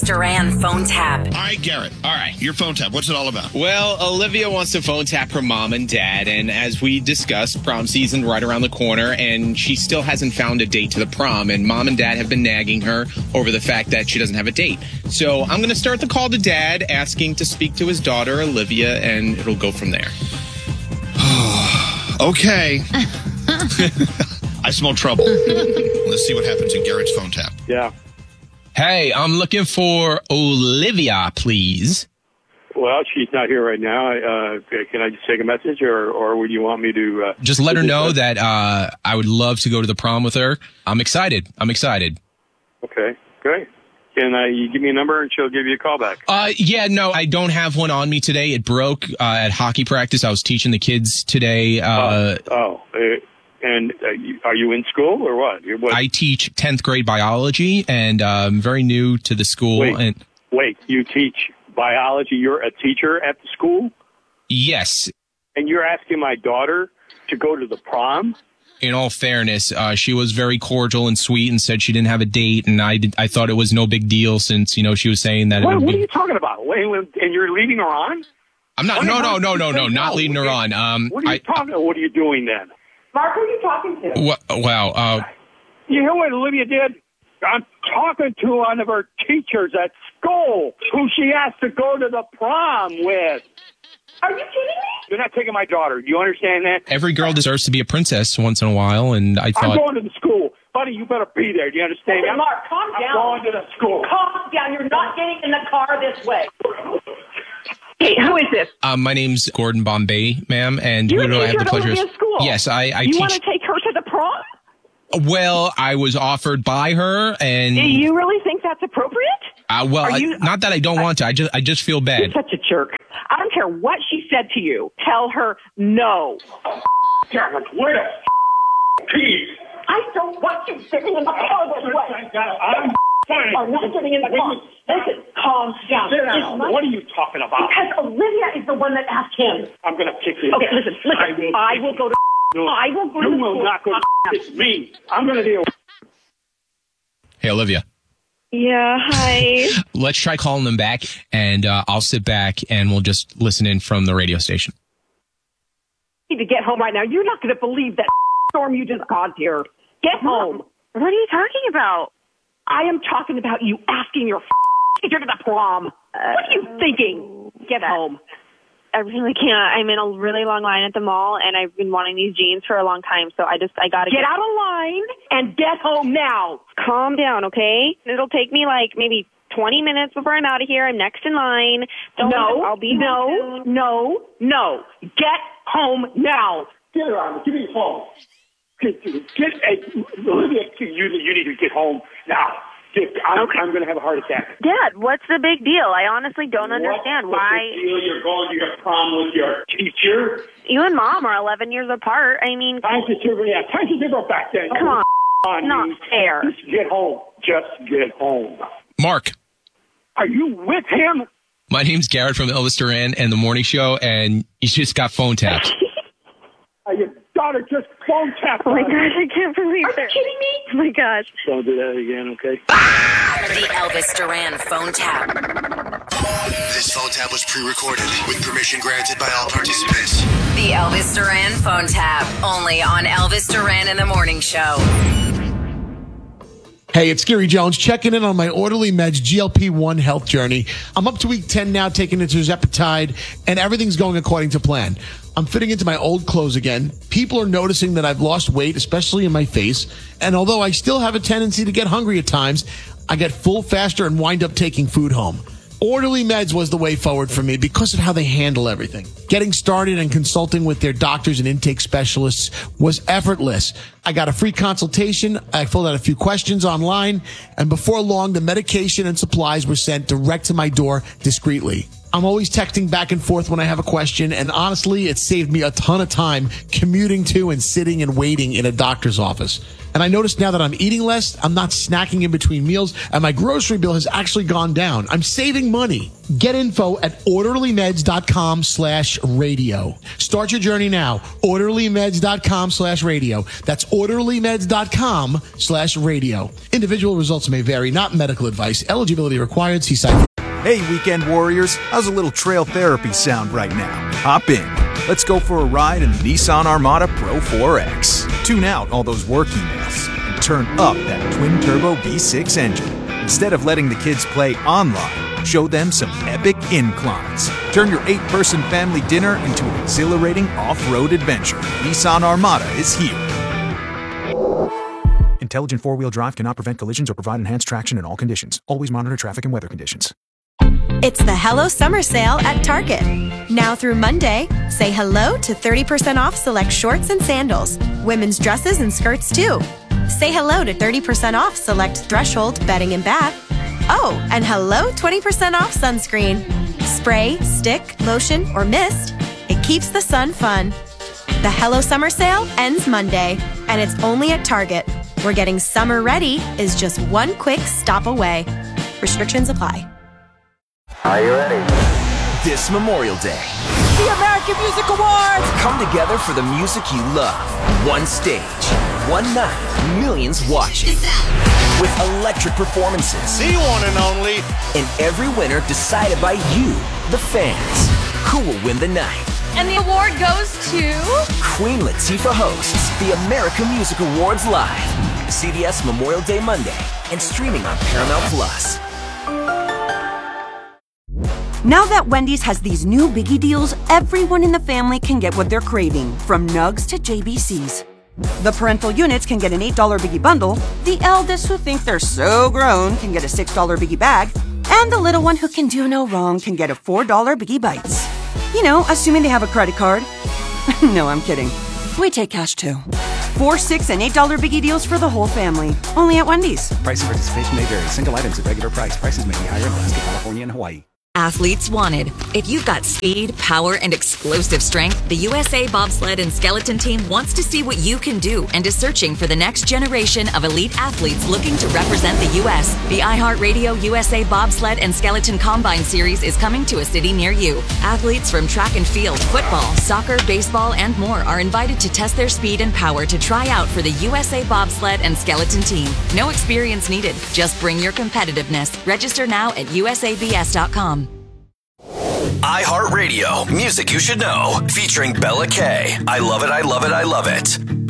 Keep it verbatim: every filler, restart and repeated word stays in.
Duran phone tap. All right, Garrett. All right, your phone tap. What's it all about? Well, Olivia wants to phone tap her mom and dad, and as we discussed, prom season right around the corner, and she still hasn't found a date to the prom, and mom and dad have been nagging her over the fact that she doesn't have a date. So I'm going to start the call to dad, asking to speak to his daughter, Olivia, and it'll go from there. Okay. I smell trouble. Let's see what happens in Garrett's phone tap. Yeah. Hey, I'm looking for Olivia, please. Well, she's not here right now. Uh, can I just take a message, or, or would you want me to... Uh, just let her know that uh, I would love to go to the prom with her. I'm excited. I'm excited. Okay, great. Can uh, you give me a number and she'll give you a call back? Uh, yeah, no, I don't have one on me today. It broke uh, at hockey practice. I was teaching the kids today. Uh, oh, oh. Uh, and uh, you, are you in school or what? what? I teach tenth grade biology, and uh, I'm very new to the school. Wait, and wait, you teach biology? You're a teacher at the school? Yes. And you're asking my daughter to go to the prom? In all fairness, uh, she was very cordial and sweet and said she didn't have a date, and I did, I thought it was no big deal since, you know, she was saying that what, it would what be... are you talking about? Wait, and you're leading her on? I'm not, no, no, no, no, no, not leading her on. Um, what are you I, talking about? What are you doing then? Mark, who are you talking to? Wh- wow. Uh, you hear what Olivia did? I'm talking to one of her teachers at school who she has to go to the prom with. Are you kidding me? You're not taking my daughter. Do you understand that? Every girl deserves to be a princess once in a while, and I thought... I'm going to the school. Buddy, you better be there. Do you understand? Okay, Mark, calm down. I'm going to the school. Calm down. You're not getting in the car this way. Hey, who is this? Uh, my name's Gordon Bombay, ma'am, and You're who do I have the at pleasure? Olivia's school. Yes, I, I you teach. You want to take her to the prom? Well, I was offered by her, and do you really think that's appropriate? Uh, well, Are you, I, not that I don't want to. I just, I just feel bad. You're such a jerk. I don't care what she said to you. Tell her no. Damn it! Where? Please. I don't want you sitting in the car this way. I'm fine. I'm not getting in the car. Listen, calm down. Sit down. My... What are you talking about? Because Olivia is the one that asked him. I'm going to kick you. Okay, listen, listen. I will, I will go to... No, I will go to You the will school. not go to... It's me. I'm going to deal with... Hey, Olivia. Yeah, hi. Let's try calling them back, and uh, I'll sit back, and we'll just listen in from the radio station. You need to get home right now. You're not going to believe that storm you just caused here. Get home. What are you talking about? I am talking about you asking your teacher to the prom. Uh, what are you thinking? Get home. I really can't. I'm in a really long line at the mall, and I've been wanting these jeans for a long time, so I just, I gotta get... Get out of line and get home now. Calm down, okay? It'll take me like maybe twenty minutes before I'm out of here. I'm next in line. Don't no, I'll be no, soon. no, no. Get home now. Get her on. Give me your phone. Get, get, uh, Olivia, you, you need to get home now. Get, I'm, okay. I'm going to have a heart attack. Dad, what's the big deal? I honestly don't what's understand the why. Big deal? You're going to your prom with your teacher? You and Mom are eleven years apart. I mean, time to zero. Yeah, time to zero back then. Come on, on not you. fair. Just get home. Just get home. Mark. Are you with him? My name's Garrett from Elvis Duran and the Morning Show, and you just got phone tapped. uh, your daughter just phone tapped. Oh my gosh, I can't believe it. Are you kidding me? Oh my gosh. Don't do that again, okay? The Elvis Duran phone tap. This phone tap was pre-recorded with permission granted by all participants. The Elvis Duran phone tap, only on Elvis Duran in the Morning Show. Hey, it's Gary Jones checking in on my Orderly Meds G L P one health journey. I'm up to week ten now, taking it to Tirzepatide, and everything's going according to plan. I'm fitting into my old clothes again. People are noticing that I've lost weight, especially in my face. And although I still have a tendency to get hungry at times, I get full faster and wind up taking food home. Orderly Meds was the way forward for me because of how they handle everything. Getting started and consulting with their doctors and intake specialists was effortless. I got a free consultation. I filled out a few questions online, and before long, the medication and supplies were sent direct to my door discreetly. I'm always texting back and forth when I have a question, and honestly, it saved me a ton of time commuting to and sitting and waiting in a doctor's office. And I noticed now that I'm eating less, I'm not snacking in between meals, and my grocery bill has actually gone down. I'm saving money. Get info at orderlymeds.com slash radio. Start your journey now. orderlymeds.com slash radio. That's orderlymeds.com slash radio. Individual results may vary, not medical advice. Eligibility required. See site. Hey, weekend warriors. How's a little trail therapy sound right now? Hop in. Let's go for a ride in the Nissan Armada Pro four X. Tune out all those work emails and turn up that twin-turbo V six engine. Instead of letting the kids play online, show them some epic inclines. Turn your eight-person family dinner into an exhilarating off-road adventure. Nissan Armada is here. Intelligent four-wheel drive cannot prevent collisions or provide enhanced traction in all conditions. Always monitor traffic and weather conditions. It's the Hello Summer Sale at Target. Now through Monday, say hello to thirty percent off select shorts and sandals. Women's dresses and skirts too. Say hello to thirty percent off select Threshold bedding and bath. Oh, and hello twenty percent off sunscreen. Spray, stick, lotion, or mist. It keeps the sun fun. The Hello Summer Sale ends Monday, and it's only at Target, where getting summer ready is just one quick stop away. Restrictions apply. Are you ready? This Memorial Day, the American Music Awards come together for the music you love. One stage, one night, millions watching. With electric performances. The one and only. And every winner decided by you, the fans. Who will win the night? And the award goes to... Queen Latifah hosts the American Music Awards live. C B S Memorial Day Monday and streaming on Paramount Plus. Now that Wendy's has these new biggie deals, everyone in the family can get what they're craving, from nugs to J B Cs. The parental units can get an eight dollar biggie bundle, the eldest who think they're so grown can get a six dollar biggie bag, and the little one who can do no wrong can get a four dollar biggie bites. You know, assuming they have a credit card. No, I'm kidding. We take cash too. Four, six, and eight dollar biggie deals for the whole family. Only at Wendy's. Price and participation may vary. Single items at regular price. Prices may be higher in Alaska, California, and Hawaii. Athletes wanted. If you've got speed, power, and explosive strength, the U S A Bobsled and Skeleton Team wants to see what you can do and is searching for the next generation of elite athletes looking to represent the U S The iHeartRadio U S A Bobsled and Skeleton Combine Series is coming to a city near you. Athletes from track and field, football, soccer, baseball, and more are invited to test their speed and power to try out for the U S A Bobsled and Skeleton Team. No experience needed. Just bring your competitiveness. Register now at U S A B S dot com. iHeartRadio, music you should know, featuring Bella K. I love it, I love it, I love it.